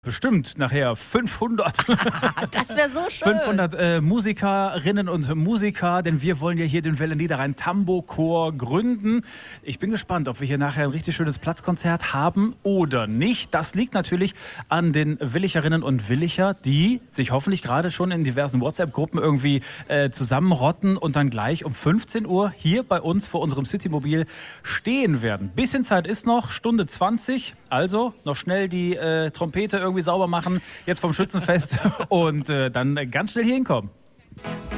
Bestimmt nachher 500. Das wäre so schön. 500 Musikerinnen und Musiker, denn wir wollen ja hier den Welle Niederrhein Tambo Chor gründen. Ich bin gespannt, ob wir hier nachher ein richtig schönes Platzkonzert haben oder nicht. Das liegt natürlich an den Willicherinnen und Willicher, die sich hoffentlich gerade schon in diversen WhatsApp-Gruppen irgendwie zusammenrotten und dann gleich um 15 Uhr hier bei uns vor unserem Citymobil stehen werden. Bisschen Zeit ist noch, Stunde 20, also noch schnell die Trompete irgendwie sauber machen, jetzt vom Schützenfest und dann ganz schnell hier hinkommen.